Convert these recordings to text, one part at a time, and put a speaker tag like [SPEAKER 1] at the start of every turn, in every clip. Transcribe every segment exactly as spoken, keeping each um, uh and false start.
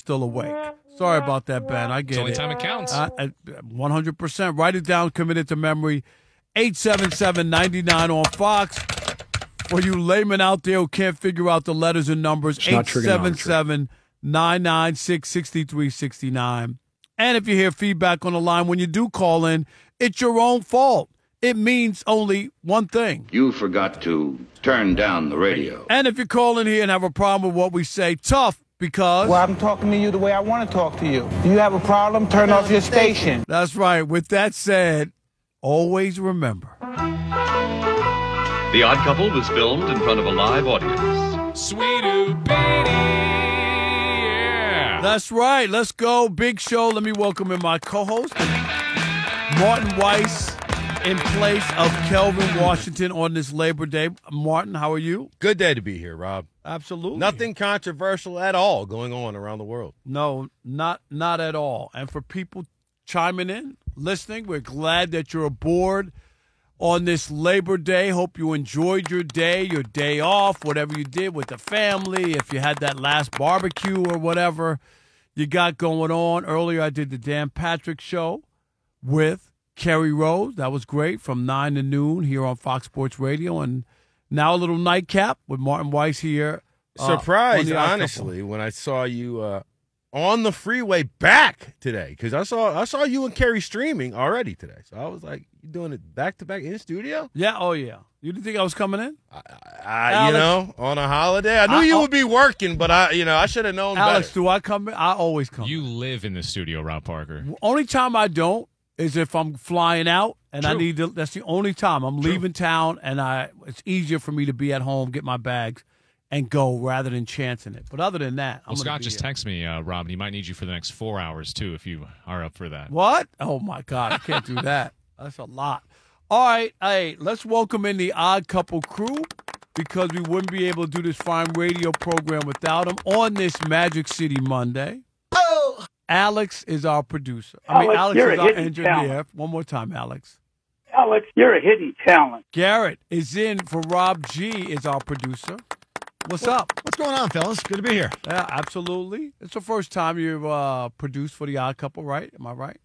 [SPEAKER 1] still awake. Sorry about that, Ben. I get
[SPEAKER 2] it's only
[SPEAKER 1] it.
[SPEAKER 2] time it counts.
[SPEAKER 1] Uh, one hundred percent. Write it down, commit it to memory. eight seven seven, nine nine on Fox. For you laymen out there who can't figure out the letters and numbers, eight seven seven, nine nine six, six three six nine. And if you hear feedback on the line, when you do call in, it's your own fault. It means only one thing.
[SPEAKER 3] You forgot to turn down the radio.
[SPEAKER 1] And if you call in here and have a problem with what we say, tough, because...
[SPEAKER 4] Well, I'm talking to you the way I want to talk to you. Do you have a problem? Turn off your station.
[SPEAKER 1] That's right. With that said, always remember.
[SPEAKER 5] The Odd Couple was filmed in front of a live audience.
[SPEAKER 2] Sweet-oo, baby, yeah.
[SPEAKER 1] That's right. Let's go. Big show. Let me welcome in my co-host, Martin Weiss, in place of Kelvin Washington on this Labor Day. Martin, how are you?
[SPEAKER 6] Good day to be here, Rob.
[SPEAKER 1] Absolutely.
[SPEAKER 6] Nothing controversial at all going on around the world.
[SPEAKER 1] No, not not at all. And for people chiming in, listening, we're glad that you're aboard on this Labor Day. Hope you enjoyed your day, your day off, whatever you did with the family, if you had that last barbecue or whatever you got going on. Earlier, I did the Dan Patrick Show with Kerry Rose. That was great, from nine to noon here on Fox Sports Radio. And now a little nightcap with Martin Weiss here. Uh,
[SPEAKER 6] Surprised, honestly, when I saw you uh, on the freeway back today, because I saw I saw you and Kerry streaming already today. So I was like, you doing it back to back in the studio?
[SPEAKER 1] Yeah, oh yeah. You didn't think I was coming in?
[SPEAKER 6] I, I, you know, on a holiday. I knew I, you would be working, but I, you know, I should have known
[SPEAKER 1] Alex,
[SPEAKER 6] better.
[SPEAKER 1] do I come in? I always come.
[SPEAKER 2] You live in the studio, Rob Parker.
[SPEAKER 1] Only time I don't is if I'm flying out and
[SPEAKER 2] True.
[SPEAKER 1] I need to. That's the only time I'm
[SPEAKER 2] True.
[SPEAKER 1] leaving town, and I. It's easier for me to be at home, get my bags, and go rather than chancing it. But other than that, I'm
[SPEAKER 2] well, Scott
[SPEAKER 1] be
[SPEAKER 2] just
[SPEAKER 1] here.
[SPEAKER 2] texted me, uh, Rob, and he might need you for the next four hours too, if you are up for that.
[SPEAKER 1] What? Oh my God, I can't do that. That's a lot. All right, hey, let's welcome in the Odd Couple crew, because we wouldn't be able to do this fine radio program without them on this Magic City Monday.
[SPEAKER 7] Oh.
[SPEAKER 1] Alex is our producer.
[SPEAKER 7] Alex,
[SPEAKER 1] I mean, Alex
[SPEAKER 7] you're
[SPEAKER 1] is
[SPEAKER 7] a
[SPEAKER 1] our
[SPEAKER 7] hidden
[SPEAKER 1] engineer.
[SPEAKER 7] talent.
[SPEAKER 1] One more time, Alex.
[SPEAKER 7] Alex, you're a hidden talent.
[SPEAKER 1] Garrett is in for Rob G. is our producer. What's
[SPEAKER 8] what,
[SPEAKER 1] up?
[SPEAKER 8] What's going on, fellas? Good to be here.
[SPEAKER 1] Yeah, absolutely. It's the first time you've uh, produced for the Odd Couple, right? Am I right?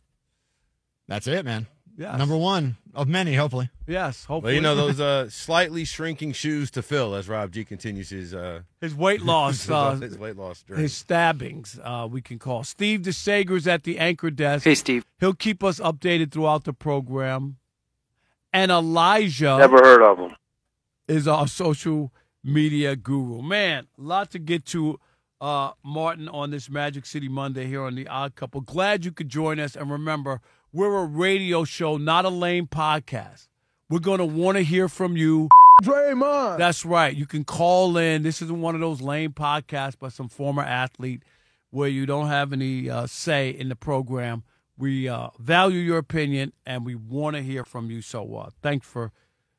[SPEAKER 8] That's it, man.
[SPEAKER 1] Yeah.
[SPEAKER 8] Number one of many, hopefully.
[SPEAKER 1] Yes, hopefully.
[SPEAKER 6] Well, you know, those uh, slightly shrinking shoes to fill as Rob G continues his uh,
[SPEAKER 1] his weight loss,
[SPEAKER 6] his,
[SPEAKER 1] uh,
[SPEAKER 6] his weight loss journey.
[SPEAKER 1] his stabbings. Uh, we can call Steve DeSager's at the anchor desk.
[SPEAKER 9] Hey, Steve.
[SPEAKER 1] He'll keep us updated throughout the program. And Elijah,
[SPEAKER 9] Never heard of him,
[SPEAKER 1] is our social media guru. Man, a lot to get to, uh, Martin, on this Magic City Monday here on the Odd Couple. Glad you could join us. And remember, we're a radio show, not a lame podcast. We're going to want to hear from you.
[SPEAKER 4] Draymond.
[SPEAKER 1] That's right. You can call in. This isn't one of those lame podcasts by some former athlete where you don't have any uh, say in the program. We uh, value your opinion, and we want to hear from you. So uh, thanks for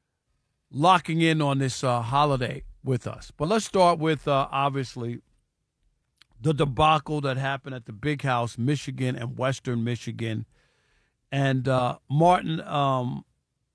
[SPEAKER 1] locking in on this uh, holiday with us. But let's start with, uh, obviously, the debacle that happened at the Big House, Michigan and Western Michigan. And, uh, Martin, um,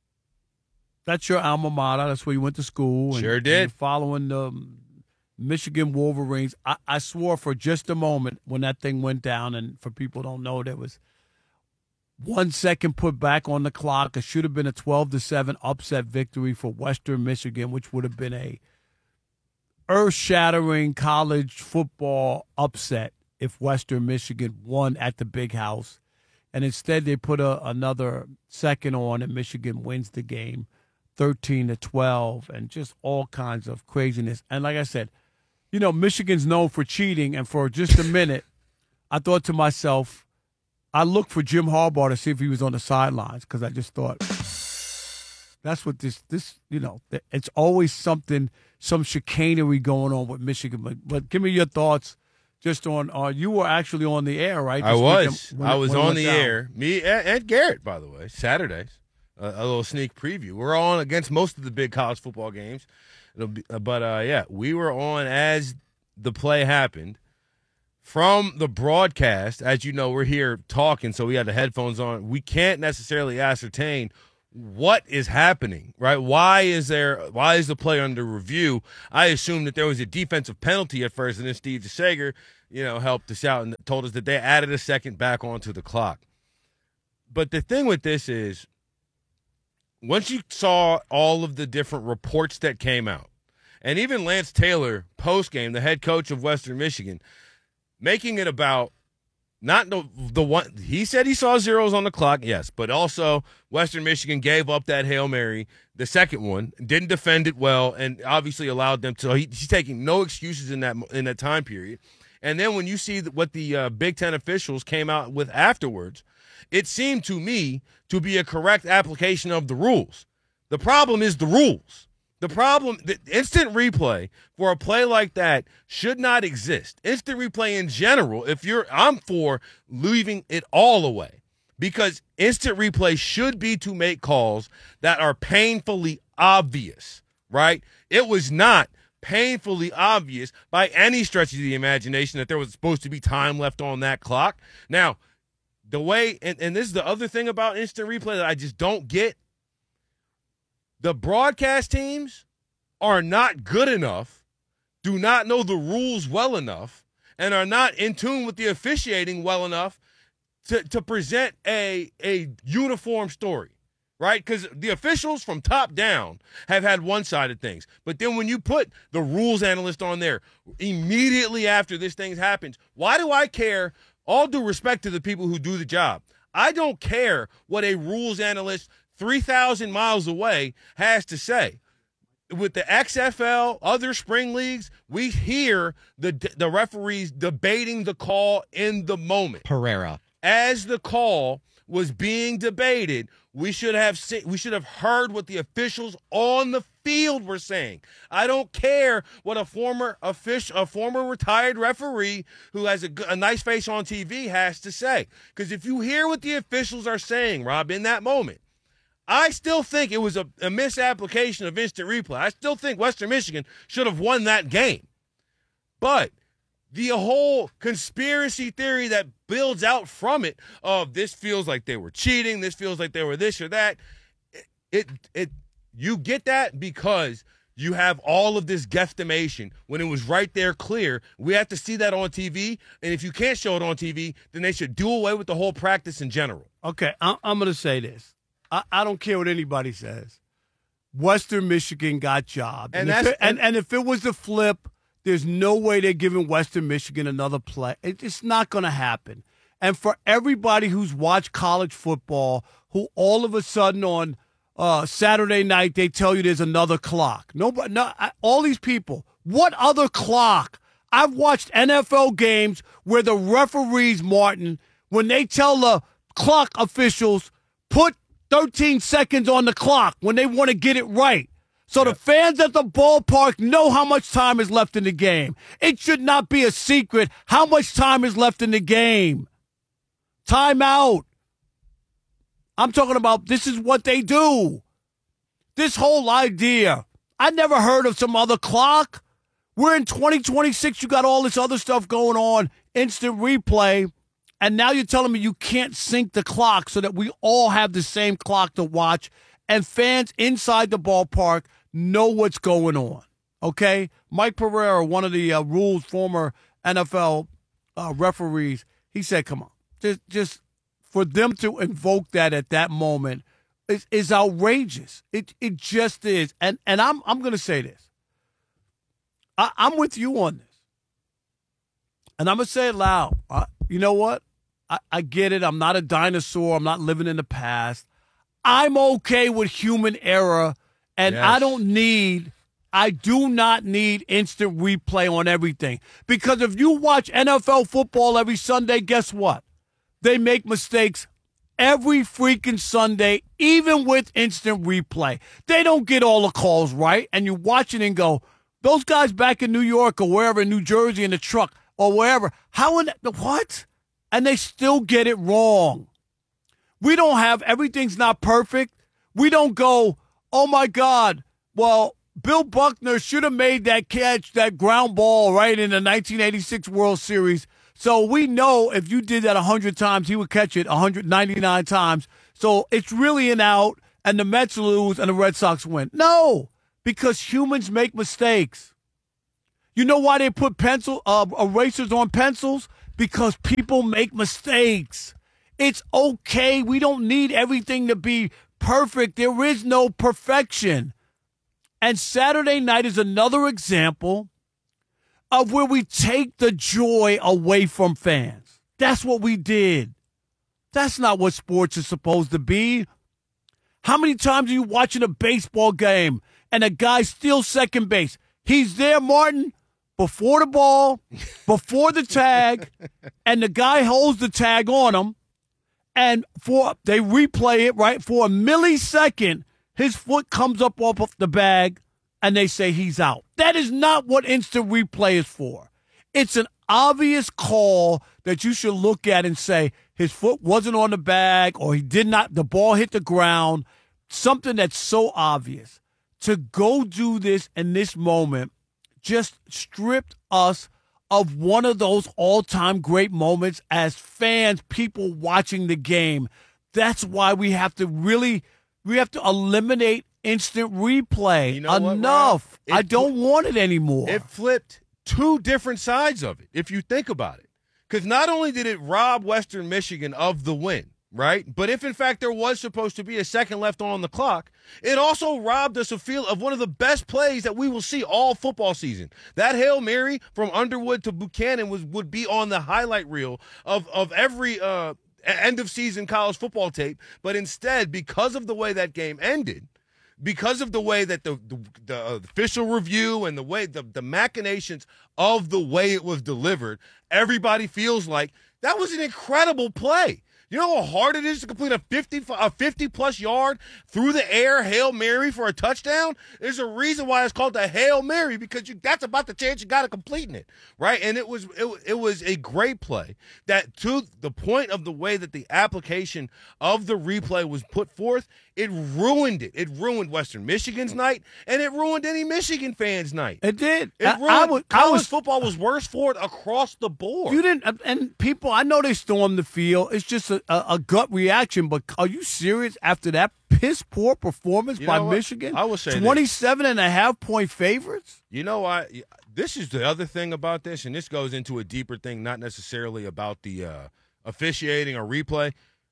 [SPEAKER 1] that's your alma mater. That's where you went to school. And,
[SPEAKER 6] Sure did.
[SPEAKER 1] And following the Michigan Wolverines. I, I swore for just a moment when that thing went down, and for people who don't know, there was one second put back on the clock. It should have been a twelve to seven upset victory for Western Michigan, which would have been a earth-shattering college football upset if Western Michigan won at the Big House. And instead they put a, another second on, and Michigan wins the game thirteen to twelve, and just all kinds of craziness. And like I said, you know, Michigan's known for cheating, and for just a minute, I thought to myself, I looked for Jim Harbaugh to see if he was on the sidelines, because I just thought, that's what this, this, you know, it's always something, some chicanery going on with Michigan. But, but give me your thoughts just on, uh, you were actually on the air, right?
[SPEAKER 6] I
[SPEAKER 1] This
[SPEAKER 6] was.
[SPEAKER 1] weekend when
[SPEAKER 6] I
[SPEAKER 1] it-
[SPEAKER 6] was
[SPEAKER 1] when it
[SPEAKER 6] on
[SPEAKER 1] went
[SPEAKER 6] the
[SPEAKER 1] down.
[SPEAKER 6] air. Me and, and Garrett, by the way, Saturdays. Uh, a little sneak preview. We're on against most of the big college football games. It'll be, uh, but, uh, yeah, we were on as the play happened. From the broadcast, as you know, we're here talking, so we had the headphones on. We can't necessarily ascertain what is happening, right? Why is there? Why is the play under review? I assumed that there was a defensive penalty at first, and then Steve DeSager you know, helped us out and told us that they added a second back onto the clock. But the thing with this is, once you saw all of the different reports that came out, and even Lance Taylor, post-game, the head coach of Western Michigan, making it about not the, the one – he said he saw zeros on the clock, yes, but also Western Michigan gave up that Hail Mary, the second one, didn't defend it well, and obviously allowed them to – so he, he's taking no excuses in that in that time period. And then when you see what the uh, Big Ten officials came out with afterwards, it seemed to me to be a correct application of the rules. The problem is the rules. The problem, the instant replay for a play like that should not exist. Instant replay in general, if you're, I'm for leaving it all away, because instant replay should be to make calls that are painfully obvious, right? It was not painfully obvious by any stretch of the imagination that there was supposed to be time left on that clock. Now, the way, and, and this is the other thing about instant replay that I just don't get, the broadcast teams are not good enough, do not know the rules well enough, and are not in tune with the officiating well enough to, to present a, a uniform story, right? Because the officials from top down have had one side of things. But then when you put the rules analyst on there immediately after this thing happens, why do I care? All due respect to the people who do the job, I don't care what a rules analyst three thousand miles away has to say. With the X F L, other spring leagues, we hear the the referees debating the call in the moment.
[SPEAKER 8] Pereira.
[SPEAKER 6] As the call was being debated, we should have se- we should have heard what the officials on the field were saying. I don't care what a former official, a former retired referee who has a, a nice face on T V has to say. Because if you hear what the officials are saying, Rob, in that moment, I still think it was a, a misapplication of instant replay. I still think Western Michigan should have won that game. But the whole conspiracy theory that builds out from it of this feels like they were cheating, this feels like they were this or that, it, it, it you get that because you have all of this guesstimation when it was right there clear. We have to see that on T V, and if you can't show it on T V, then they should do away with the whole practice in general.
[SPEAKER 1] Okay, I'm, I'm going to say this. I, I don't care what anybody says. Western Michigan got jobbed.
[SPEAKER 6] And,
[SPEAKER 1] and,
[SPEAKER 6] that's,
[SPEAKER 1] if it, and, and if it was the flip, there's no way they're giving Western Michigan another play. It, it's not going to happen. And for everybody who's watched college football, who all of a sudden on uh, Saturday night they tell you there's another clock. Nobody, no, I, all these people, what other clock? I've watched N F L games where the referees, Martin, when they tell the clock officials, put thirteen seconds on the clock when they want to get it right. So the fans at the ballpark know how much time is left in the game. It should not be a secret how much time is left in the game. Timeout. I'm talking about this is what they do. This whole idea. I never heard of some other clock. We're in twenty twenty-six. You got all this other stuff going on. Instant replay. And now you're telling me you can't sync the clock so that we all have the same clock to watch and fans inside the ballpark know what's going on. Okay? Mike Pereira, one of the uh, rules former N F L uh, referees, he said, come on. Just, just for them to invoke that at that moment is, is outrageous. It it just is. And and I'm I'm going to say this. I, I'm with you on this. And I'm going to say it loud. I, you know what? I, I get it. I'm not a dinosaur. I'm not living in the past. I'm okay with human error, and
[SPEAKER 6] yes.
[SPEAKER 1] I don't need, I do not need instant replay on everything. Because if you watch N F L football every Sunday, guess what? They make mistakes every freaking Sunday, even with instant replay. They don't get all the calls right, and you watch it and go, those guys back in New York or wherever, in New Jersey in the truck or wherever, how in the, what? And they still get it wrong. We don't have, everything's not perfect. We don't go, oh, my God, well, Bill Buckner should have made that catch, that ground ball, right, in the nineteen eighty-six World Series. So we know if you did that one hundred times, he would catch it one hundred ninety-nine times. So it's really an out, and the Mets lose and the Red Sox win. No, because humans make mistakes. You know why they put pencil uh, erasers on pencils? Because people make mistakes. It's okay. We don't need everything to be perfect. There is no perfection. And Saturday night is another example of where we take the joy away from fans. That's what we did. That's not what sports is supposed to be. How many times are you watching a baseball game and a guy steals second base? He's there, Martin, before the ball, before the tag, and the guy holds the tag on him, and for they replay it, right? For a millisecond, his foot comes up off of the bag, and they say he's out. That is not what instant replay is for. It's an obvious call that you should look at and say his foot wasn't on the bag or he did not, the ball hit the ground, something that's so obvious. To go do this in this moment just stripped us of one of those all-time great moments as fans, people watching the game. That's why we have to really, we have to eliminate instant replay.
[SPEAKER 6] You know
[SPEAKER 1] Enough.
[SPEAKER 6] What,
[SPEAKER 1] I don't fl- want it anymore.
[SPEAKER 6] It flipped two different sides of it, if you think about it. Because not only did it rob Western Michigan of the win, right? But if, in fact, there was supposed to be a second left on the clock, it also robbed us of feel of one of the best plays that we will see all football season. That Hail Mary from Underwood to Buchanan was would be on the highlight reel of, of every uh, end-of-season college football tape. But instead, because of the way that game ended, because of the way that the, the, the official review and the way the, the machinations of the way it was delivered, everybody feels like that was an incredible play. You know how hard it is to complete a fifty a fifty plus yard through the air Hail Mary for a touchdown? There's a reason why it's called the Hail Mary, because you that's about the chance you got of completing it, right? And it was it, it was a great play that, to the point of the way that the application of the replay was put forth, it ruined it. It ruined Western Michigan's night, and it ruined any Michigan fans' night.
[SPEAKER 1] It did.
[SPEAKER 6] It ruined,
[SPEAKER 1] I, I was,
[SPEAKER 6] college
[SPEAKER 1] I was,
[SPEAKER 6] football was worse for it across the board.
[SPEAKER 1] You didn't, and people, I know they stormed the field. It's just a, a, a gut reaction, but are you serious after that piss poor performance
[SPEAKER 6] You
[SPEAKER 1] by
[SPEAKER 6] know what?
[SPEAKER 1] Michigan?
[SPEAKER 6] I will say
[SPEAKER 1] twenty-seven and a half point favorites?
[SPEAKER 6] You know, I this is the other thing about this, and this goes into a deeper thing, not necessarily about the uh, officiating or replay.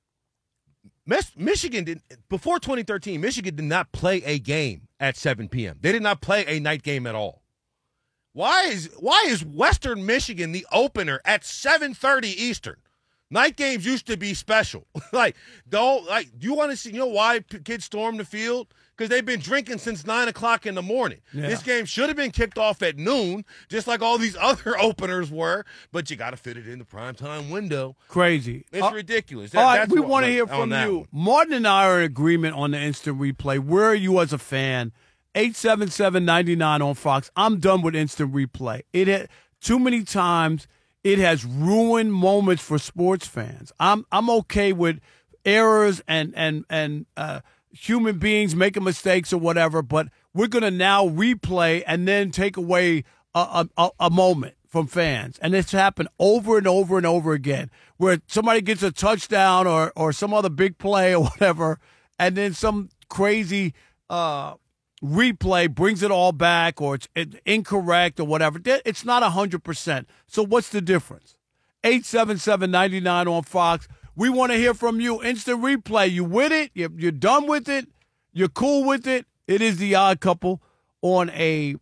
[SPEAKER 6] Michigan did before twenty thirteen. Michigan did not play a game at seven p.m. They did not play a night game at all. Why is why is Western Michigan the opener at seven thirty Eastern? Night games used to be special. like, don't like. Do you want to see? You know why p- kids storm the field? Because they've been drinking since nine o'clock in the morning.
[SPEAKER 1] Yeah.
[SPEAKER 6] This game should have been kicked off at noon, just like all these other openers were. But you got to fit it in the primetime window.
[SPEAKER 1] Crazy.
[SPEAKER 6] It's
[SPEAKER 1] Uh,
[SPEAKER 6] ridiculous. That,
[SPEAKER 1] All right,
[SPEAKER 6] that's
[SPEAKER 1] we
[SPEAKER 6] what-
[SPEAKER 1] want to
[SPEAKER 6] what-
[SPEAKER 1] hear
[SPEAKER 6] on
[SPEAKER 1] from
[SPEAKER 6] that
[SPEAKER 1] you.
[SPEAKER 6] one.
[SPEAKER 1] Martin and I are in agreement on the instant replay. Where are you as a fan? eight seven seven, nine nine on Fox. I'm done with instant replay. It had too many times. It has ruined moments for sports fans. I'm I'm okay with errors and and and uh, human beings making mistakes or whatever, but we're gonna now replay and then take away a, a, a moment from fans, and it's happened over and over and over again, where somebody gets a touchdown or or some other big play or whatever, and then some crazy uh, replay brings it all back, or it's incorrect or whatever. It's not one hundred percent. So what's the difference? eight seven seven, nine nine on Fox. We want to hear from you. Instant replay. You with it? You're, you're done with it? You're cool with it? It is the Odd Couple on a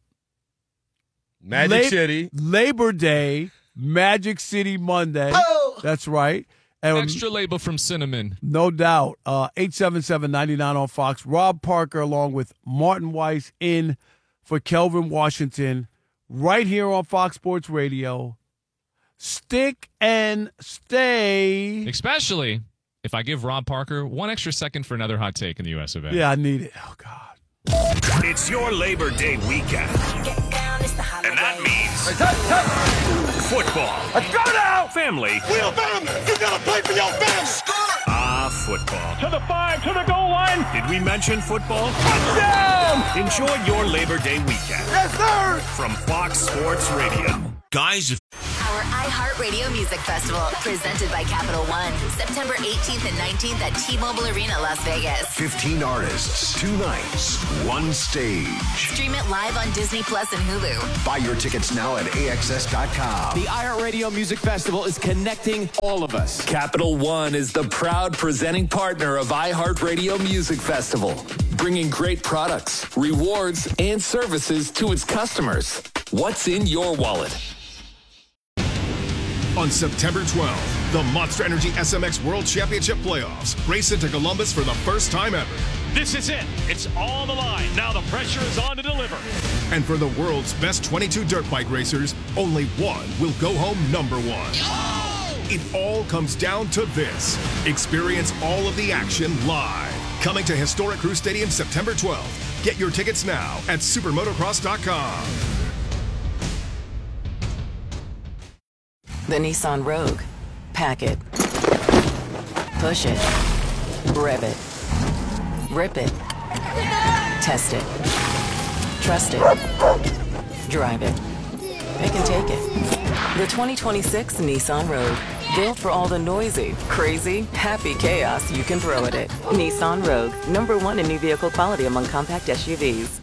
[SPEAKER 6] Magic
[SPEAKER 1] La-
[SPEAKER 6] City.
[SPEAKER 1] Labor Day, Magic City Monday. Oh! That's right. And
[SPEAKER 2] Extra label from Cinnamon.
[SPEAKER 1] no doubt. Uh, eight seven seven, nine nine on Fox. Rob Parker along with Martin Weiss in for Kelvin Washington right here on Fox Sports Radio. Stick and stay.
[SPEAKER 2] Especially if I give Rob Parker one extra second for another hot take in the U S of A.
[SPEAKER 1] Yeah, I need it. Oh, God.
[SPEAKER 9] It's your Labor Day weekend. And that means football.
[SPEAKER 7] Let's go now!
[SPEAKER 9] Family.
[SPEAKER 7] We'll them! You gotta play for your family!
[SPEAKER 9] Ah, football.
[SPEAKER 7] To the five, to the goal line!
[SPEAKER 9] Did we mention football?
[SPEAKER 7] Touchdown!
[SPEAKER 9] Enjoy your Labor Day weekend
[SPEAKER 7] Yes, sir!
[SPEAKER 9] from Fox Sports Radio. Guys, if
[SPEAKER 10] Our iHeartRadio Music Festival, presented by Capital One, September eighteenth and nineteenth at T-Mobile Arena, Las Vegas.
[SPEAKER 11] fifteen artists, two nights, one stage.
[SPEAKER 10] Stream it live on Disney Plus and Hulu.
[SPEAKER 11] Buy your tickets now at A X S dot com.
[SPEAKER 12] The iHeartRadio Music Festival is connecting all of us.
[SPEAKER 13] Capital One is the proud presenting partner of iHeartRadio Music Festival, bringing great products, rewards, and services to its customers. What's in your wallet?
[SPEAKER 14] On September twelfth, the Monster Energy S M X World Championship Playoffs race into Columbus for the first time ever.
[SPEAKER 9] This is it. It's on the line. Now the pressure is on to deliver.
[SPEAKER 14] And for the world's best twenty-two dirt bike racers, only one will go home number one. Oh! It all comes down to this. Experience all of the action live. Coming to historic Crew Stadium September twelfth. Get your tickets now at supermotocross dot com.
[SPEAKER 15] The Nissan Rogue. Pack it. Push it. Rev it. Rip it. Test it. Trust it. Drive it. Pick and take it. The twenty twenty-six Nissan Rogue. Built for all the noisy, crazy, happy chaos you can throw at it. Nissan Rogue. Number one in new vehicle quality among compact S U Vs.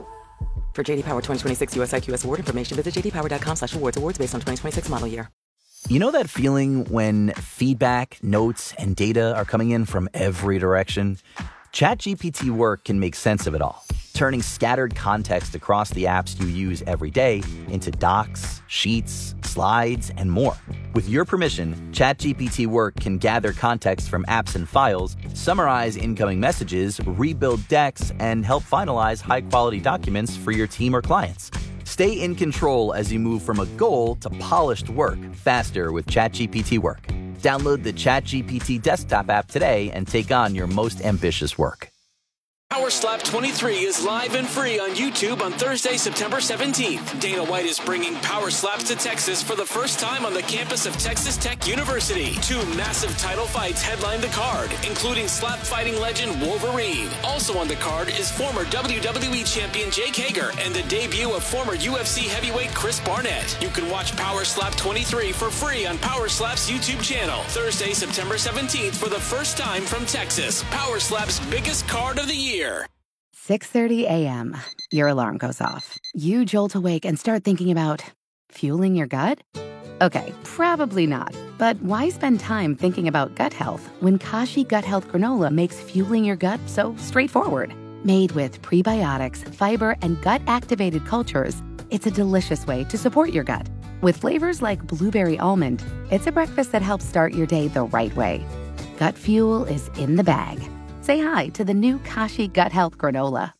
[SPEAKER 15] For J D Power twenty twenty-six U S I Q S award information, visit j d power dot com slash awards. Awards based on twenty twenty-six model year.
[SPEAKER 16] You know that feeling when feedback, notes, and data are coming in from every direction? ChatGPT Work can make sense of it all, turning scattered context across the apps you use every day into docs, sheets, slides, and more. With your permission, ChatGPT Work can gather context from apps and files, summarize incoming messages, rebuild decks, and help finalize high-quality documents for your team or clients. Stay in control as you move from a goal to polished work faster with ChatGPT Work. Download the ChatGPT desktop app today and take on your most ambitious work.
[SPEAKER 12] Power Slap twenty-three is live and free on YouTube on Thursday, September seventeenth. Dana White is bringing Power Slaps to Texas for the first time on the campus of Texas Tech University. Two massive title fights headline the card, including slap fighting legend Wolverine. Also on the card is former W W E champion Jake Hager and the debut of former U F C heavyweight Chris Barnett. You can watch Power Slap twenty-three for free on Power Slap's YouTube channel. Thursday, September seventeenth for the first time from Texas. Power Slap's biggest card of the year.
[SPEAKER 17] six thirty a.m. Your alarm goes off. You jolt awake and start thinking about fueling your gut? Okay, probably not. But why spend time thinking about gut health when Kashi Gut Health Granola makes fueling your gut so straightforward? Made with prebiotics, fiber, and gut-activated cultures, it's a delicious way to support your gut. With flavors like blueberry almond, it's a breakfast that helps start your day the right way. Gut fuel is in the bag. Say hi to the new Kashi Gut Health Granola.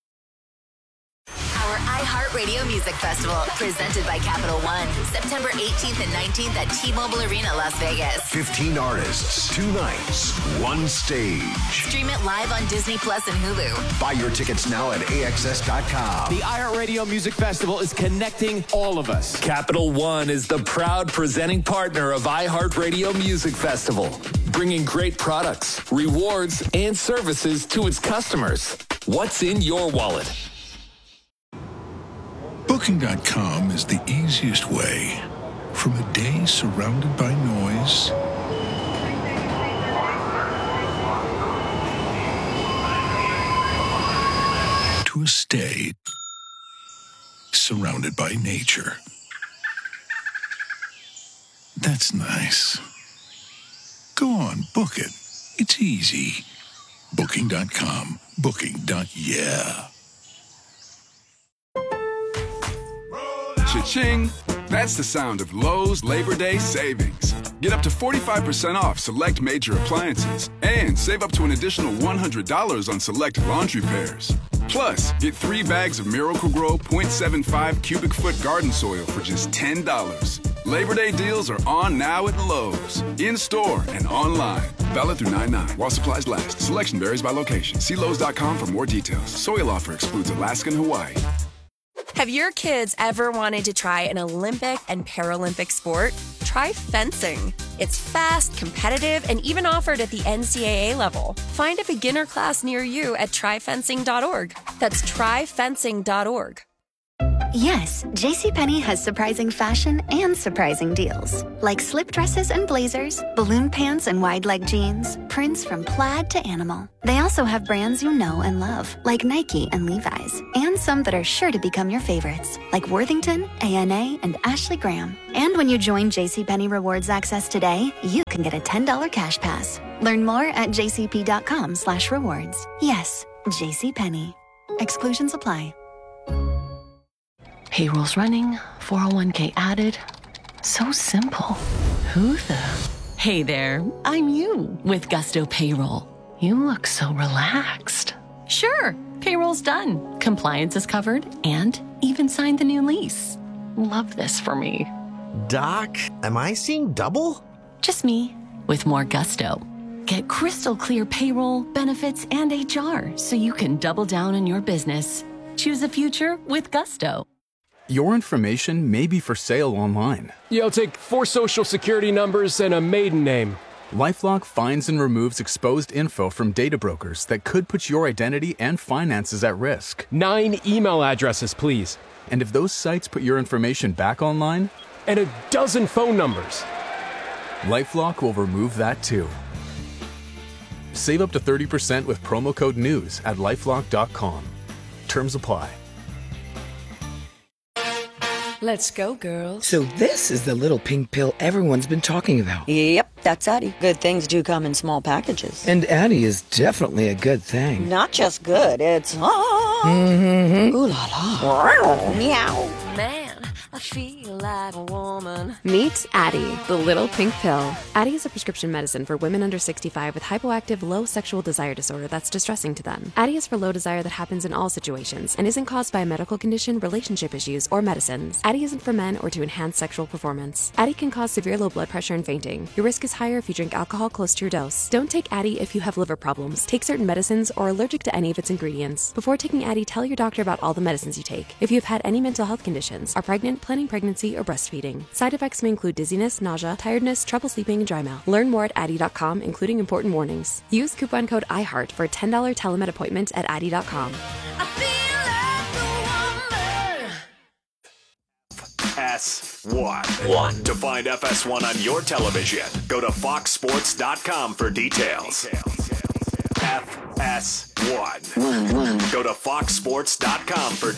[SPEAKER 10] Our iHeartRadio Music Festival, presented by Capital One, September eighteenth and nineteenth at T-Mobile Arena, Las Vegas.
[SPEAKER 11] fifteen artists, two nights, one stage.
[SPEAKER 10] Stream it live on Disney Plus and Hulu.
[SPEAKER 11] Buy your tickets now at A X S dot com.
[SPEAKER 12] The iHeartRadio Music Festival is connecting all of us.
[SPEAKER 13] Capital One is the proud presenting partner of iHeartRadio Music Festival, bringing great products, rewards, and services to its customers. What's in your wallet?
[SPEAKER 18] Booking dot com is the easiest way from a day surrounded by noise to a stay surrounded by nature. That's nice. Go on, book it. It's easy. Booking dot com. Booking. Yeah.
[SPEAKER 19] Cha-ching! That's the sound of Lowe's Labor Day savings. Get up to forty-five percent off select major appliances and save up to an additional one hundred dollars on select laundry pairs. Plus, get three bags of Miracle-Gro point seven five cubic foot garden soil for just ten dollars. Labor Day deals are on now at Lowe's, in-store and online. Valid through nine nine while supplies last. Selection varies by location. See Lowe's dot com for more details. Soil offer excludes Alaska and Hawaii.
[SPEAKER 20] Have your kids ever wanted to try an Olympic and Paralympic sport? Try fencing. It's fast, competitive, and even offered at the N C double A level. Find a beginner class near you at try fencing dot org. That's try fencing dot org.
[SPEAKER 21] Yes, JCPenney has surprising fashion and surprising deals. Like slip dresses and blazers, balloon pants and wide leg jeans, prints from plaid to animal. They also have brands you know and love, like Nike and Levi's, and some that are sure to become your favorites, like Worthington, A N A, and Ashley Graham. And when you join JCPenney Rewards Access today, you can get a ten dollars cash pass. Learn more at jcp.com slash rewards. Yes, JCPenney. Exclusions apply.
[SPEAKER 15] Payroll's running, four oh one k added. So simple. Who the? Hey there, I'm you with Gusto Payroll. You look so relaxed. Sure, payroll's done. Compliance is covered and even signed the new lease. Love this for me.
[SPEAKER 22] Doc, am I seeing double?
[SPEAKER 15] Just me with more gusto. Get crystal clear payroll, benefits, and H R so you can double down on your business. Choose a future with Gusto.
[SPEAKER 23] Your information may be for sale online.
[SPEAKER 24] Yeah, I'll take four social security numbers and a maiden name.
[SPEAKER 23] LifeLock finds and removes exposed info from data brokers that could put your identity and finances at risk.
[SPEAKER 24] Nine email addresses, please.
[SPEAKER 23] And if those sites put your information back online?
[SPEAKER 24] And a dozen phone numbers.
[SPEAKER 23] LifeLock will remove that too. Save up to thirty percent with promo code NEWS at lifelock dot com. Terms apply.
[SPEAKER 25] Let's go, girls.
[SPEAKER 26] So this is the little pink pill everyone's been talking about.
[SPEAKER 27] Yep, that's Addie. Good things do come in small packages.
[SPEAKER 26] And Addie is definitely a good thing.
[SPEAKER 27] Not just good, it's... Ah,
[SPEAKER 26] mm-hmm.
[SPEAKER 27] Ooh la la. Meow.
[SPEAKER 20] Man, I feel like a woman.
[SPEAKER 28] Meet Addie, the little pink pill. Addie is a prescription medicine for women under sixty-five with hypoactive low sexual desire disorder that's distressing to them. Addie is for low desire that happens in all situations and isn't caused by a medical condition, relationship issues, or medicines. Addie isn't for men or to enhance sexual performance. Addie can cause severe low blood pressure and fainting. Your risk is higher if you drink alcohol close to your dose. Don't take Addie if you have liver problems, take certain medicines, or are allergic to any of its ingredients. Before taking Addie, tell your doctor about all the medicines you take. If you have had any mental health conditions, are pregnant, planning pregnancy, or breastfeeding. Side effects may include dizziness, nausea, tiredness, trouble sleeping, and dry mouth. Learn more at addie dot com, including important warnings. Use coupon code iHeart for a ten dollars telemed appointment at addie dot com.
[SPEAKER 9] F S one. One. To find F S one on your television, go to fox sports dot com for details. F S one. One, one. Go to fox sports dot com for